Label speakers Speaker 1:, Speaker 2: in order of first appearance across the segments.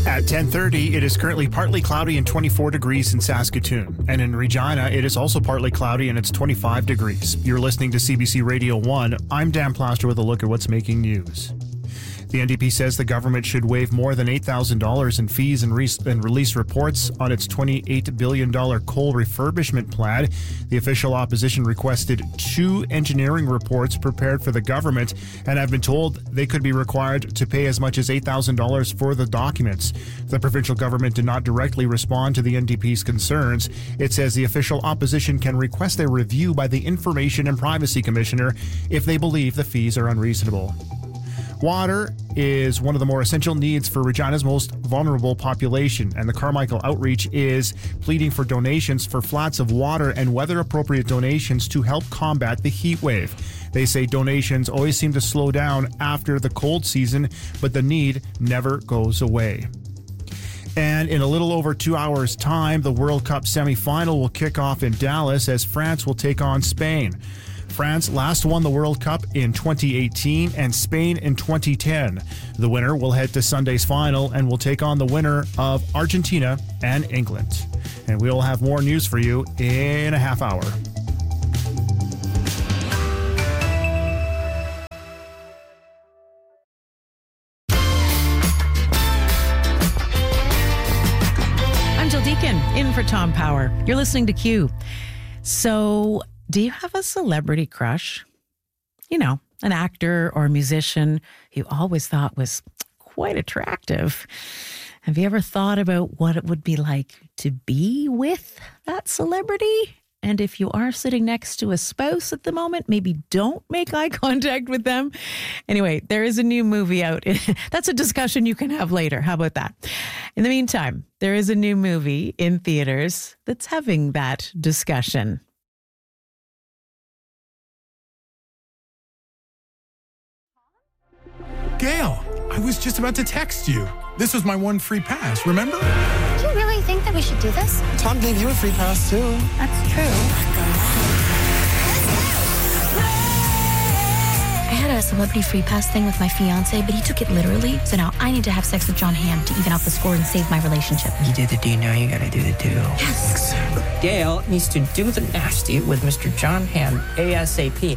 Speaker 1: At 10:30, it is currently partly cloudy and 24 degrees in Saskatoon. And in Regina, it is also partly cloudy and it's 25 degrees. You're listening to CBC Radio 1. I'm Dan Plaster with a look at what's making news. The NDP says the government should waive more than $8,000 in fees and release reports on its $28 billion coal refurbishment plan. The official opposition requested 2 engineering reports prepared for the government and have been told they could be required to pay as much as $8,000 for the documents. The provincial government did not directly respond to the NDP's concerns. It says the official opposition can request a review by the Information and Privacy Commissioner if they believe the fees are unreasonable. Water is one of the more essential needs for Regina's most vulnerable population, and the Carmichael Outreach is pleading for donations for flats of water and weather-appropriate donations to help combat the heat wave. They say donations always seem to slow down after the cold season, but the need never goes away. And in a little over 2 hours' time, the World Cup semi-final will kick off in Dallas as France will take on Spain. France last won the World Cup in 2018 and Spain in 2010. The winner will head to Sunday's final and will take on the winner of Argentina and England. And we'll have more news for you in a half hour.
Speaker 2: I'm Jill Deacon, in for Tom Power. You're listening to Q. So, do you have a celebrity crush? You know, an actor or a musician you always thought was quite attractive. Have you ever thought about what it would be like to be with that celebrity? And if you are sitting next to a spouse at the moment, maybe don't make eye contact with them. Anyway, there is a new movie out. That's a discussion you can have later. How about that? In the meantime, there is a new movie in theaters that's having that discussion.
Speaker 3: Gail, I was just about to text you. This was my one free pass, remember?
Speaker 4: Do you really think that we should do this?
Speaker 5: Tom gave you a free pass, too.
Speaker 4: That's true. I had a celebrity free pass thing with my fiance, but he took it literally. So now I need to have sex with John Hamm to even out the score and save my relationship.
Speaker 5: You did the do, now you gotta do the do.
Speaker 4: Yes.
Speaker 5: Gail needs to do the nasty with Mr. John Hamm ASAP.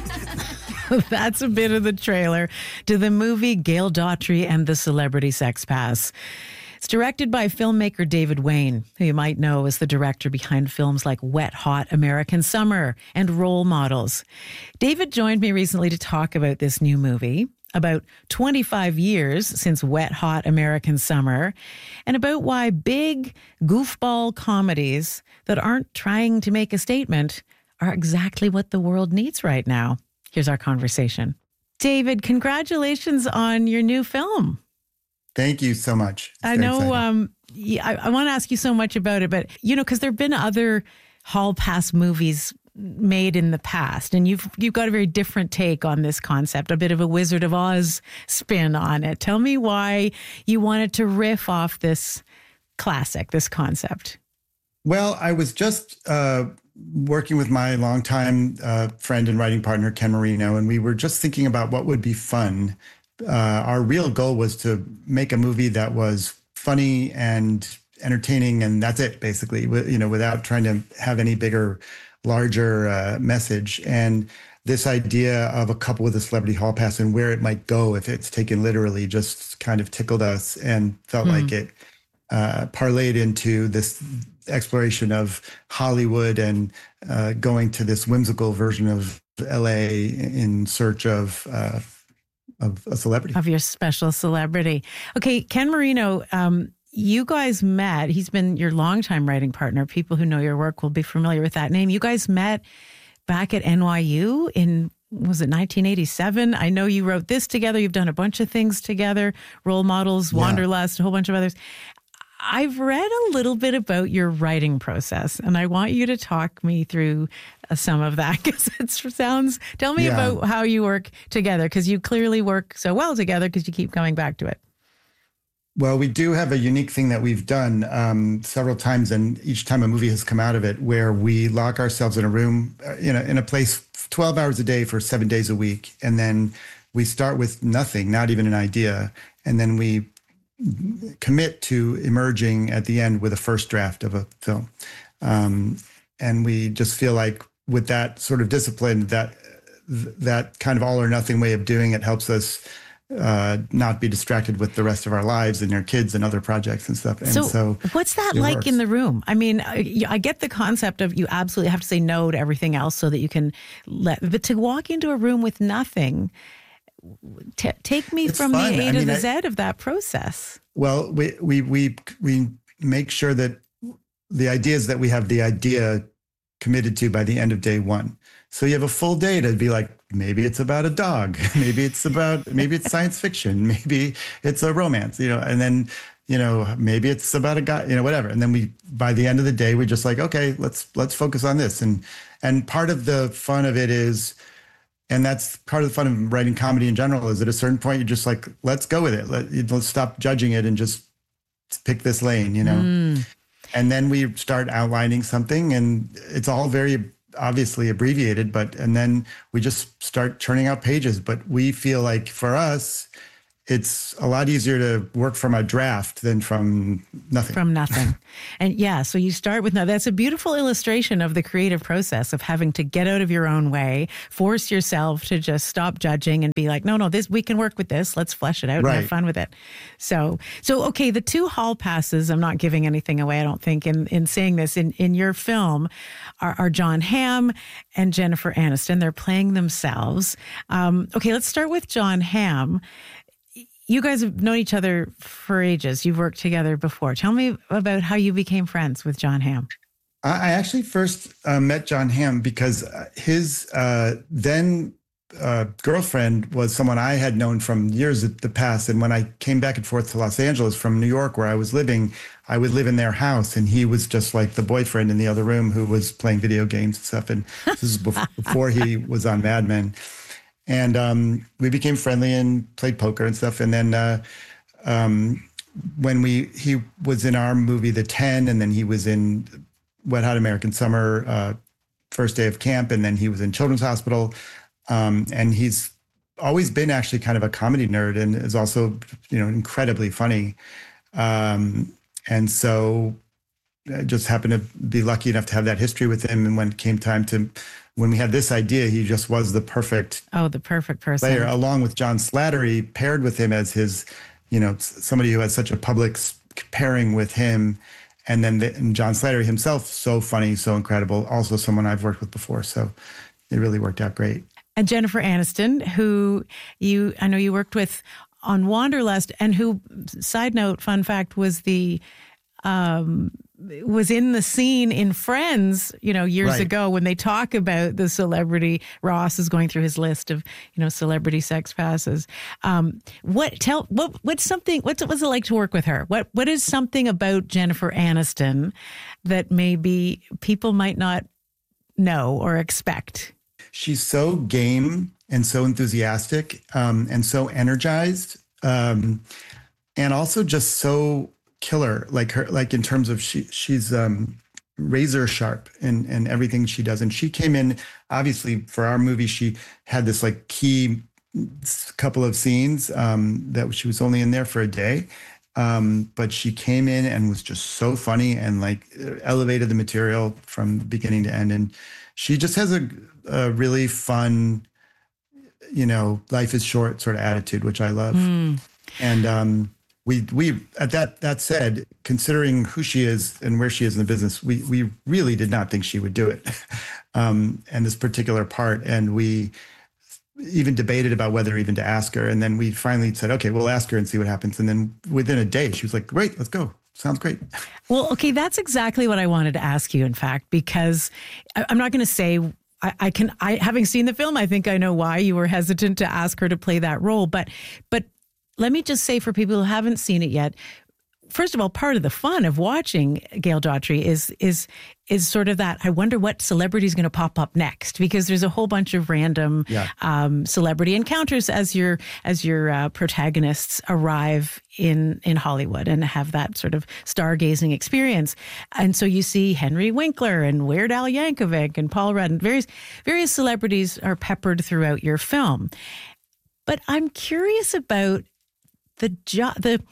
Speaker 2: That's a bit of the trailer to the movie Gail Daughtry and the Celebrity Sex Pass. It's directed by filmmaker David Wayne, who you might know as the director behind films like Wet Hot American Summer and Role Models. David joined me recently to talk about this new movie, about 25 years since Wet Hot American Summer, and about why big goofball comedies that aren't trying to make a statement are exactly what the world needs right now. Here's our conversation. David, congratulations on your new film.
Speaker 6: Thank you so much.
Speaker 2: I know I want to ask you so much about it, but, you know, because there have been other hall pass movies made in the past, and you've got a very different take on this concept, a bit of a Wizard of Oz spin on it. Tell me why you wanted to riff off this classic, this concept.
Speaker 6: Well, I was just working with my longtime friend and writing partner, Ken Marino, and we were just thinking about what would be fun. Our real goal was to make a movie that was funny and entertaining, and that's it, basically, you know, without trying to have any bigger, larger message. And this idea of a couple with a celebrity hall pass and where it might go if it's taken literally just kind of tickled us and felt like it parlayed into this exploration of Hollywood and going to this whimsical version of LA in search of a celebrity.
Speaker 2: Of your special celebrity. Okay, Ken Marino, you guys met. He's been your longtime writing partner. People who know your work will be familiar with that name. You guys met back at NYU in, was it 1987? I know you wrote this together. You've done a bunch of things together, Role Models, Wanderlust, a whole bunch of others. I've read a little bit about your writing process, and I want you to talk me through some of that, because it sounds, tell me about how you work together, because you clearly work so well together because you keep coming back to it.
Speaker 6: Well, we do have a unique thing that we've done several times, and each time a movie has come out of it, where we lock ourselves in a room, in a place 12 hours a day for 7 days a week. And then we start with nothing, not even an idea. And then we commit to emerging at the end with a first draft of a film. And we just feel like with that sort of discipline, that kind of all or nothing way of doing it helps us not be distracted with the rest of our lives and our kids and other projects and stuff. And so
Speaker 2: what's that like
Speaker 6: works.
Speaker 2: in the room? I mean, I get the concept of you absolutely have to say no to everything else so that you can but to walk into a room with nothing, take me from
Speaker 6: fun.
Speaker 2: the A to the Z of that process.
Speaker 6: Well, we make sure that the ideas that we have the idea committed to by the end of day one. So you have a full day to be like, maybe it's about a dog, maybe it's science fiction, maybe it's a romance, and then, maybe it's about a guy, whatever. And then by the end of the day, we're just like, okay, let's focus on this. And part of the fun of it is, and that's part of the fun of writing comedy in general, is at a certain point, you're just like, let's go with it. Let's stop judging it and just pick this lane, And then we start outlining something, and it's all very obviously abbreviated, and then we just start churning out pages. But we feel like for us, it's a lot easier to work from a draft than from nothing.
Speaker 2: From nothing. And so you start with that's a beautiful illustration of the creative process of having to get out of your own way, force yourself to just stop judging and be like, no, we can work with this. Let's flesh it out and have fun with it. So okay, the two hall passes, I'm not giving anything away, I don't think, in saying this, in your film are Jon Hamm and Jennifer Aniston. They're playing themselves. Okay, let's start with Jon Hamm. You guys have known each other for ages. You've worked together before. Tell me about how you became friends with Jon Hamm.
Speaker 6: I actually first met Jon Hamm because his then girlfriend was someone I had known from years in the past. And when I came back and forth to Los Angeles from New York, where I was living, I would live in their house. And he was just like the boyfriend in the other room who was playing video games and stuff. And this is before he was on Mad Men. And we became friendly and played poker and stuff. And then when he was in our movie, The 10, and then he was in Wet Hot American Summer, First Day of Camp, and then he was in Children's Hospital. And he's always been actually kind of a comedy nerd and is also, incredibly funny. And so I just happened to be lucky enough to have that history with him. And when it came time when we had this idea, he just was the perfect
Speaker 2: person
Speaker 6: player, along with John Slattery, paired with him as his, somebody who has such a public pairing with him. And then and John Slattery himself, so funny, so incredible. Also someone I've worked with before. So it really worked out great. And
Speaker 2: Jennifer Aniston, who I know you worked with on Wanderlust, and who, side note, fun fact, was was in the scene in Friends, years ago, when they talk about the celebrity. Ross is going through his list of, celebrity sex passes. What was it like to work with her? What is something about Jennifer Aniston that maybe people might not know or expect? She's so game and so enthusiastic, and so energized, and also just so killer, like in terms of she's razor sharp in everything she does. And she came in, obviously, for our movie, she had this key couple of scenes that she was only in there for a day. But she came in and was just so funny and elevated the material from beginning to end. And she just has a really fun, life is short sort of attitude, which I love. And we at that said, considering who she is and where she is in the business, we really did not think she would do it, and this particular part. And we even debated about whether even to ask her. And then we finally said, okay, we'll ask her and see what happens. And then within a day, she was like, great, let's go. Sounds great. Well, okay, that's exactly what I wanted to ask you, in fact, because I'm not going to say I having seen the film, I think I know why you were hesitant to ask her to play that role. But let me just say, for people who haven't seen it yet, first of all, part of the fun of watching Gail Daughtry is sort of that, I wonder what celebrity is going to pop up next, because there's a whole bunch of random celebrity encounters as your protagonists arrive in Hollywood and have that sort of stargazing experience. And so you see Henry Winkler and Weird Al Yankovic and Paul Rudd, and various celebrities are peppered throughout your film. But I'm curious about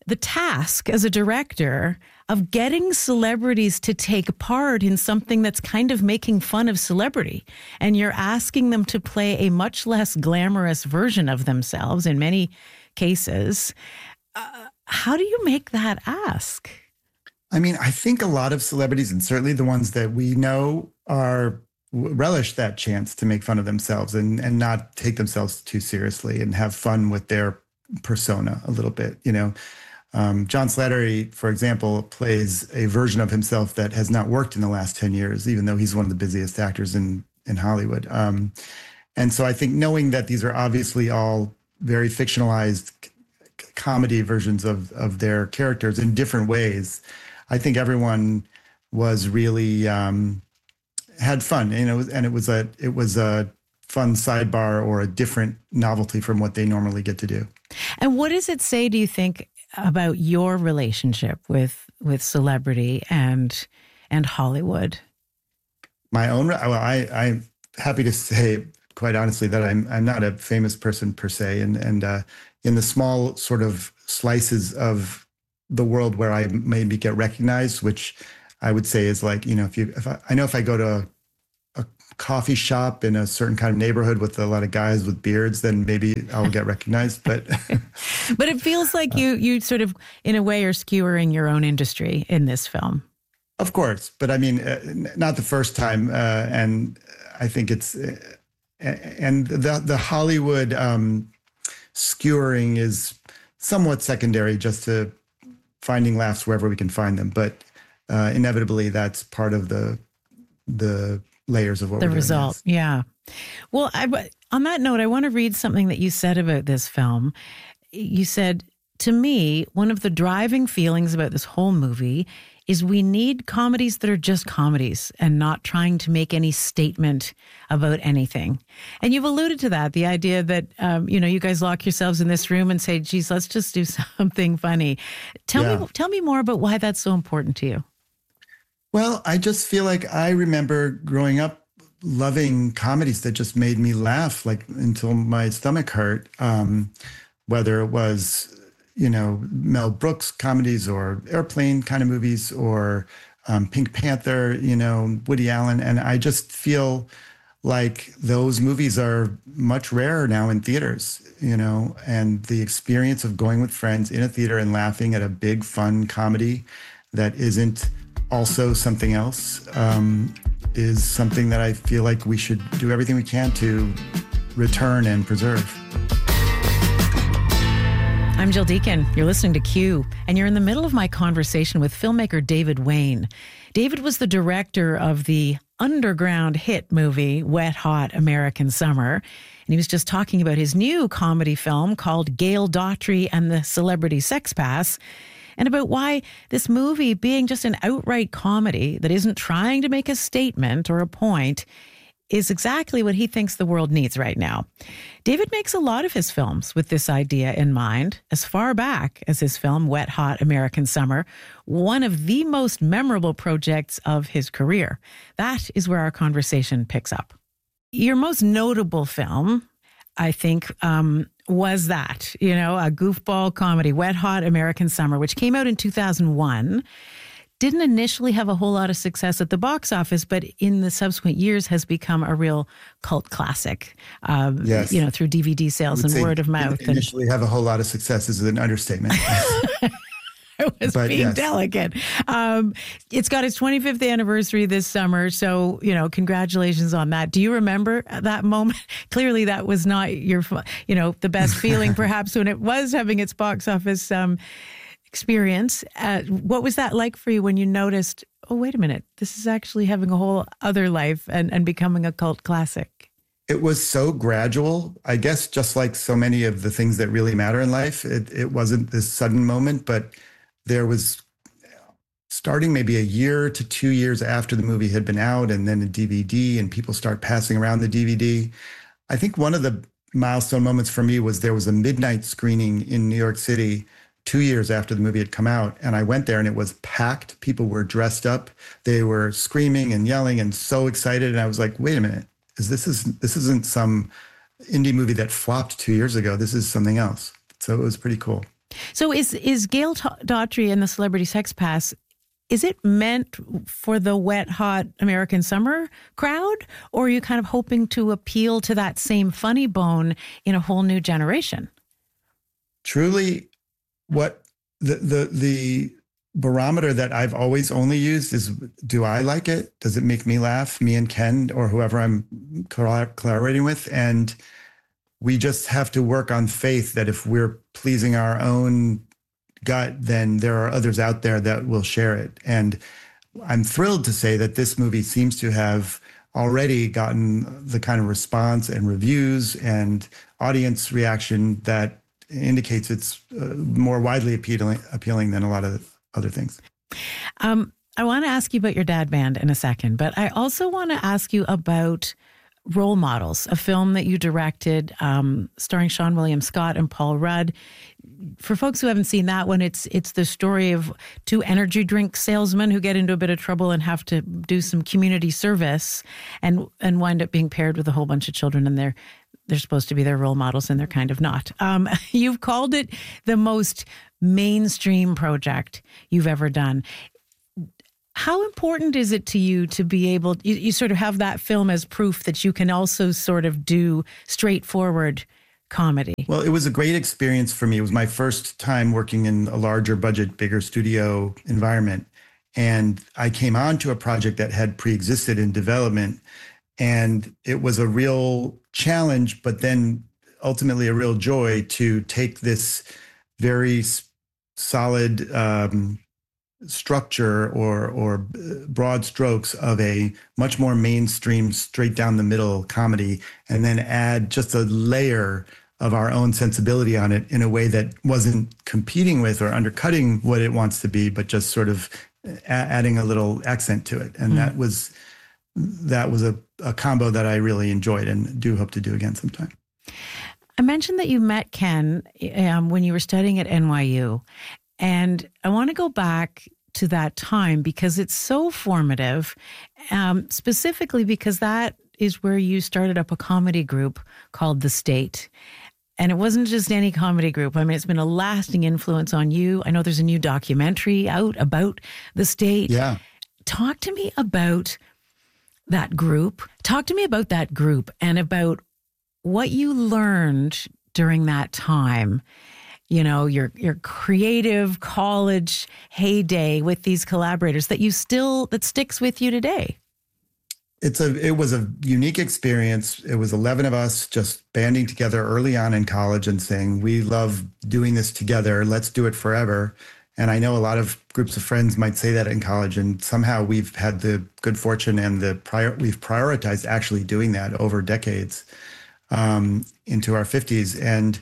Speaker 2: the task as a director of getting celebrities to take part in something that's kind of making fun of celebrity. And you're asking them to play a much less glamorous version of themselves in many cases. How do you make that ask?
Speaker 6: I mean, I think a lot of celebrities, and certainly the ones that we know, relish that chance to make fun of themselves and not take themselves too seriously and have fun with their persona a little bit. John Slattery, for example, plays a version of himself that has not worked in the last 10 years, even though he's one of the busiest actors in Hollywood. And so I think knowing that these are obviously all very fictionalized comedy versions of their characters in different ways, I think everyone was really had fun, and it was a fun sidebar or a different novelty from what they normally get to do.
Speaker 2: And what does it say, do you think, about your relationship with celebrity and Hollywood?
Speaker 6: My own, I'm happy to say, quite honestly, that I'm not a famous person per se, and in the small sort of slices of the world where I maybe get recognized, which I would say is like, if I go to a coffee shop in a certain kind of neighborhood with a lot of guys with beards, then maybe I'll get recognized. But
Speaker 2: but it feels like you sort of, in a way, are skewering your own industry in this film.
Speaker 6: Of course, but I mean, not the first time, and I think it's and the Hollywood skewering is somewhat secondary, just to finding laughs wherever we can find them. But inevitably, that's part of the layers of what we're doing. The result,
Speaker 2: yeah. Well, on that note, I want to read something that you said about this film. You said, to me, one of the driving feelings about this whole movie is we need comedies that are just comedies and not trying to make any statement about anything. And you've alluded to that, the idea that, you guys lock yourselves in this room and say, geez, let's just do something funny. Tell me more about why that's so important to you.
Speaker 6: Well, I just feel like I remember growing up loving comedies that just made me laugh, like until my stomach hurt, whether it was Mel Brooks comedies or Airplane kind of movies or Pink Panther, Woody Allen. And I just feel like those movies are much rarer now in theaters, and the experience of going with friends in a theater and laughing at a big, fun comedy that isn't also something else is something that I feel like we should do everything we can to return and preserve.
Speaker 2: I'm Jill Deacon. You're listening to Q, and you're in the middle of my conversation with filmmaker David Wain. David was the director of the underground hit movie Wet Hot American Summer, and he was just talking about his new comedy film called Gail Daughtry and the Celebrity Sex Pass, and about why this movie, being just an outright comedy that isn't trying to make a statement or a point, is exactly what he thinks the world needs right now. David makes a lot of his films with this idea in mind, as far back as his film Wet Hot American Summer, one of the most memorable projects of his career. That is where our conversation picks up. Your most notable film, I think, was that, a goofball comedy, Wet Hot American Summer, which came out in 2001. Didn't initially have a whole lot of success at the box office, but in the subsequent years has become a real cult classic,
Speaker 6: yes.
Speaker 2: Through DVD sales and word of mouth.
Speaker 6: Initially have a whole lot of success is an understatement.
Speaker 2: I was being delicate. It's got its 25th anniversary this summer. So, congratulations on that. Do you remember that moment? Clearly that was not your, the best feeling perhaps when it was having its box office experience. What was that like for you when you noticed, oh, wait a minute, this is actually having a whole other life and becoming a cult classic?
Speaker 6: It was so gradual, I guess, just like so many of the things that really matter in life. It wasn't this sudden moment, but there was, starting maybe a year to 2 years after the movie had been out, and then a DVD, and people start passing around the DVD. I think one of the milestone moments for me was there was a midnight screening in New York City 2 years after the movie had come out. And I went there and it was packed. People were dressed up. They were screaming and yelling and so excited. And I was like, wait a minute, this isn't some indie movie that flopped 2 years ago. This is something else. So it was pretty cool.
Speaker 2: So is Gail Daughtry and the Celebrity Sex Pass, is it meant for the wet, hot American summer crowd? Or are you kind of hoping to appeal to that same funny bone in a whole new generation?
Speaker 6: Truly, what the barometer that I've always only used is, do I like it? Does it make me laugh, me and Ken or whoever I'm collaborating with? And we just have to work on faith that if we're pleasing our own gut, then there are others out there that will share it. And I'm thrilled to say that this movie seems to have already gotten the kind of response and reviews and audience reaction that indicates it's more widely appealing than a lot of other things.
Speaker 2: I want to ask you about your dad band in a second, but I also want to ask you about Role Models, a film that you directed starring Seann William Scott and Paul Rudd. For folks who haven't seen that one, it's the story of two energy drink salesmen who get into a bit of trouble and have to do some community service and wind up being paired with a whole bunch of children, and they're supposed to be their role models, and they're kind of not. You've called it the most mainstream project you've ever done. How important is it to you to be able, you sort of have that film as proof that you can also sort of do straightforward comedy?
Speaker 6: Well, it was a great experience for me. It was my first time working in a larger budget, bigger studio environment. And I came on to a project that had pre-existed in development. And it was a real challenge, but then ultimately a real joy to take this very solid structure or broad strokes of a much more mainstream, straight down the middle comedy, and then add just a layer of our own sensibility on it in a way that wasn't competing with or undercutting what it wants to be, but just sort of adding a little accent to it. And that was a combo that I really enjoyed and do hope to do again sometime.
Speaker 2: I mentioned that you met Ken when you were studying at NYU. And I want to go back to that time because it's so formative, specifically because that is where you started up a comedy group called The State. And it wasn't just any comedy group. I mean, it's been a lasting influence on you. I know there's a new documentary out about The State.
Speaker 6: Yeah.
Speaker 2: Talk to me about that group. Talk to me about that group and about what you learned during that time. You know, your creative college heyday with these collaborators that sticks with you today.
Speaker 6: It was a unique experience. It was 11 of us just banding together early on in college and saying, we love doing this together. Let's do it forever. And I know a lot of groups of friends might say that in college, and somehow we've had the good fortune and we've prioritized actually doing that over decades into our 50s. And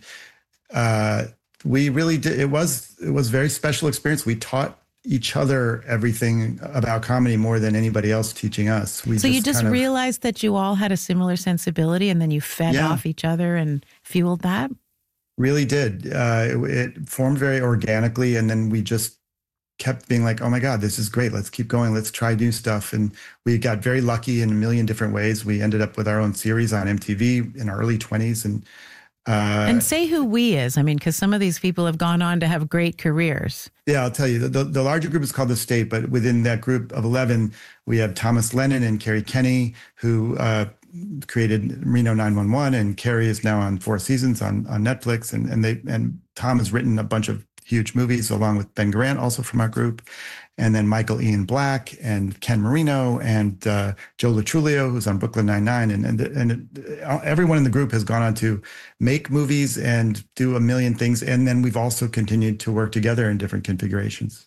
Speaker 6: we really did. It was a very special experience. We taught each other everything about comedy more than anybody else teaching us.
Speaker 2: So you just realized that you all had a similar sensibility, and then you fed off each other and fueled that?
Speaker 6: Really did. It formed very organically, and then we just kept being like, oh my God, this is great. Let's keep going. Let's try new stuff. And we got very lucky in a million different ways. We ended up with our own series on MTV in our early 20s. And
Speaker 2: say who we is. I mean, because some of these people have gone on to have great careers.
Speaker 6: Yeah, I'll tell you. The larger group is called The State, but within that group of 11, we have Thomas Lennon and Kerry Kenny, who created Reno 911, and Kerry is now on 4 seasons on Netflix, and Tom has written a bunch of huge movies along with Ben Garant, also from our group. And then Michael Ian Black and Ken Marino and Joe Latrulio, who's on Brooklyn Nine-Nine. And everyone in the group has gone on to make movies and do a million things. And then we've also continued to work together in different configurations.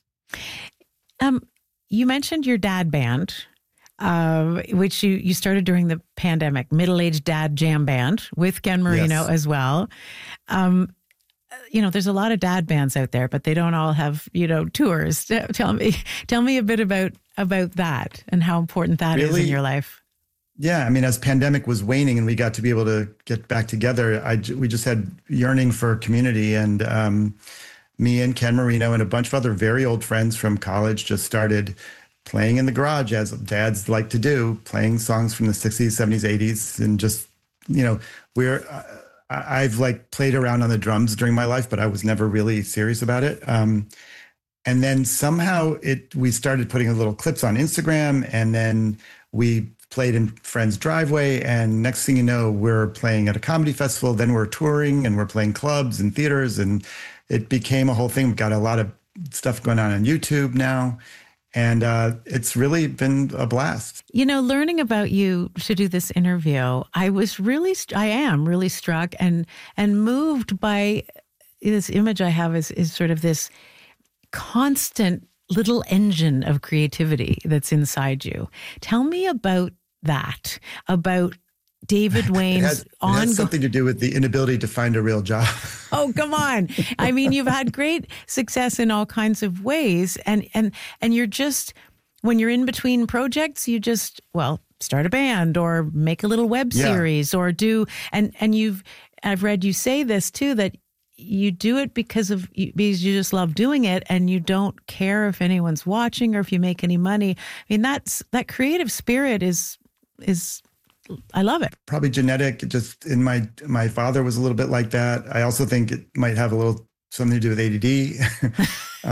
Speaker 2: You mentioned your dad band, which you started during the pandemic, Middle-Aged Dad Jam Band with Ken Marino as well. You know, there's a lot of dad bands out there, but they don't all have, tours. Tell me a bit about that and how important that is in your life.
Speaker 6: Yeah, I mean, as pandemic was waning and we got to be able to get back together, we just had yearning for community. And me and Ken Marino and a bunch of other very old friends from college just started playing in the garage, as dads like to do, playing songs from the 60s, 70s, 80s. And just, I've like played around on the drums during my life, but I was never really serious about it. And then somehow we started putting little clips on Instagram, and then we played in friends' driveway. And next thing you know, we're playing at a comedy festival. Then we're touring and we're playing clubs and theaters, and it became a whole thing. We've got a lot of stuff going on YouTube now. And it's really been a blast.
Speaker 2: You know, learning about you to do this interview, I am really struck and moved by this image I have is sort of this constant little engine of creativity that's inside you. Tell me about that, about David Wayne's
Speaker 6: it has something to do with the inability to find a real job.
Speaker 2: Oh, come on. I mean, you've had great success in all kinds of ways. And you're just, when you're in between projects, you just, start a band or make a little web series or do, I've read you say this too, that you do it because you just love doing it and you don't care if anyone's watching or if you make any money. I mean, that creative spirit is I love it.
Speaker 6: Probably genetic. Just in my father was a little bit like that. I also think it might have a little something to do with ADD.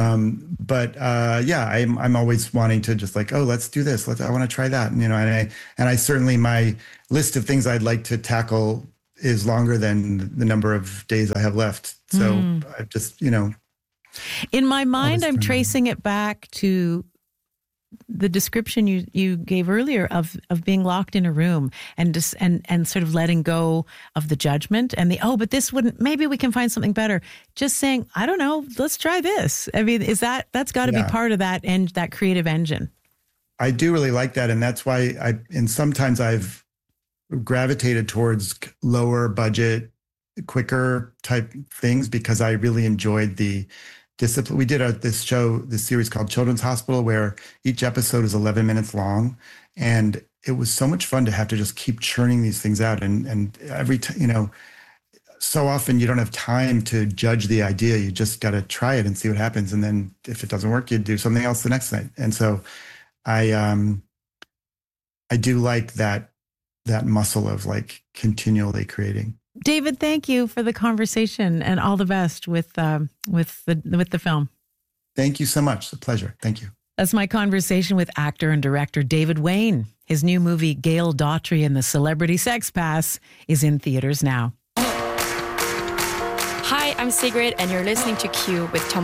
Speaker 6: I'm always wanting to just like, let's do this. I want to try that. And I certainly, my list of things I'd like to tackle is longer than the number of days I have left. So I just,
Speaker 2: in my mind, I'm tracing it back to the description you gave earlier of being locked in a room and sort of letting go of the judgment and but this wouldn't, maybe we can find something better. Just saying, I don't know, let's try this. I mean, that's got to be part of that and that creative engine.
Speaker 6: I do really like that. And that's why sometimes I've gravitated towards lower budget, quicker type things because I really enjoyed the discipline. We did this series called Children's Hospital, where each episode is 11 minutes long. And it was so much fun to have to just keep churning these things out. And every time, so often you don't have time to judge the idea. You just got to try it and see what happens. And then if it doesn't work, you do something else the next night. And so I do like that muscle of like continually creating.
Speaker 2: David, thank you for the conversation and all the best with the film.
Speaker 6: Thank you so much. It's a pleasure. Thank you.
Speaker 2: That's my conversation with actor and director David Wayne. His new movie, Gail Daughtry and the Celebrity Sex Pass, is in theaters now.
Speaker 7: Hi, I'm Sigrid, and you're listening to Q with Tom